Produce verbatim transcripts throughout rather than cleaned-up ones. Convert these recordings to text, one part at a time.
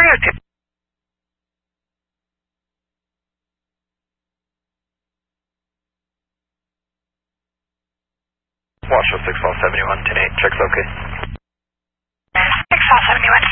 three oh two. Washoe six five seventy-one, ten eight, checks okay. six five seventy-one.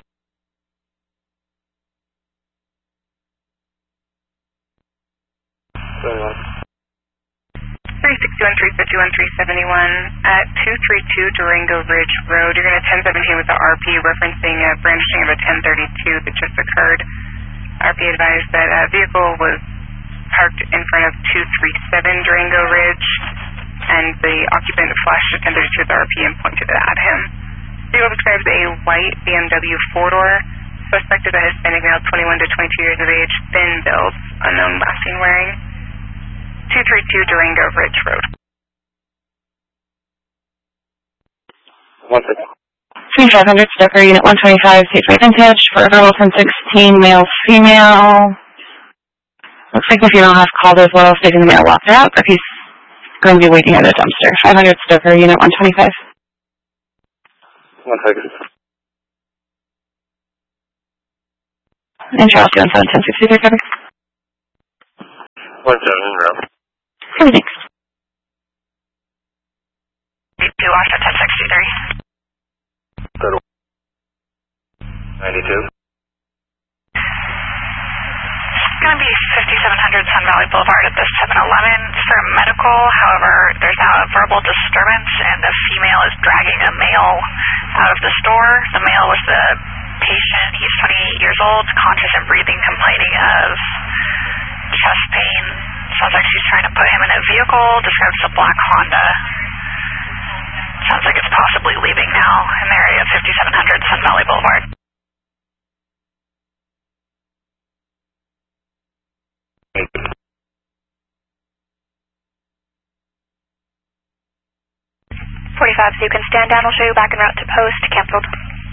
seventy-one. three six two one three five one three seventy-one at two thirty-two Durango Ridge Road. You're going to ten seventeen with the R P referencing a brandishing of a ten thirty-two that just occurred. R P advised that a vehicle was parked in front of two thirty-seven Durango Ridge, and the occupant flashed a ten thirty-two with the R P and pointed it at him. The vehicle describes a white B M W four-door. Suspect is a Hispanic male, twenty-one to twenty-two years of age, thin build, unknown last seen wearing. two thirty-two Durango Ridge Road. One second. twenty-five hundred Stoker, Unit one twenty-five, Safe Vintage, for Wilson sixteen, male, female. Looks like the female has called as well, stating the male walked out, but he's going to be waiting at a dumpster. five hundred Stoker, Unit one twenty-five. One second. And Charles, one seven ten sixty-three, copy. One seven in route. Okay, thanks. two Washington ten sixty-three. ninety-two. It's going to be fifty-seven hundred Sun Valley Boulevard at the seven eleven for medical. However, there's now a verbal disturbance, and the female is dragging a male out of the store. The male was the patient. He's twenty-eight years old, conscious and breathing, complaining of chest pain. Sounds like she's trying to put him in a vehicle. Describes a black Honda. Sounds like it's possibly leaving now in the area of fifty-seven hundred Sun Valley Boulevard. forty-five, so you can stand down. We'll show you back en route to post. Canceled.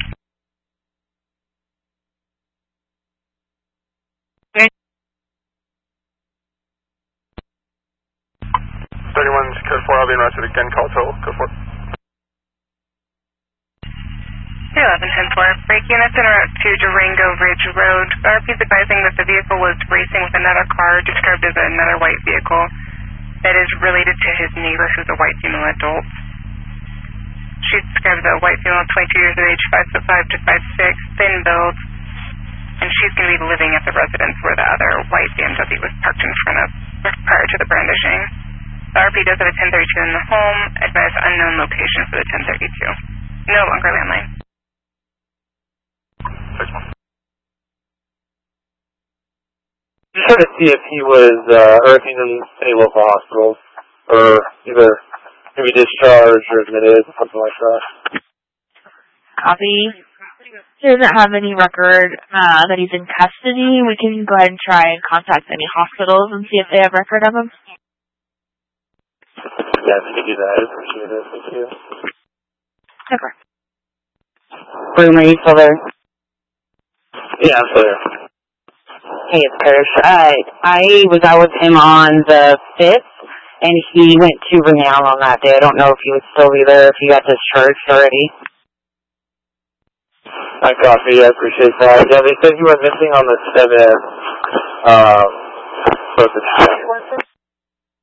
thirty-one, code four, I'll be en route to again, call total, code four. eleven ten four, break units en route to Durango Ridge Road. R P is advising that the vehicle was racing with another car described as another white vehicle that is related to his neighbor, who's a white female adult. She describes a white female, twenty-two years of age, five foot five to five six, thin build, and she's going to be living at the residence where the other white B M W was parked in front of prior to the brandishing. The R P does have a ten thirty-two in the home, advise unknown location for the ten thirty-two. No longer landline. Just trying to see if he was, uh, or if he's in any local hospitals, or either maybe discharged or admitted, something like that. Copy. He doesn't have any record uh, that he's in custody. We can go ahead and try and contact any hospitals and see if they have record of him. Yeah, if you could do that, I appreciate it. Thank you. Okay. Broom, are you still there? Yeah, I'm still there. Hey, it's Kirsch. Uh, I was out with him on the fifth, and he went to Renown on that day. I don't know if he would still be there, if he got discharged already. I copy, I appreciate that. Yeah, they said he went missing on the seventh. Um, so it's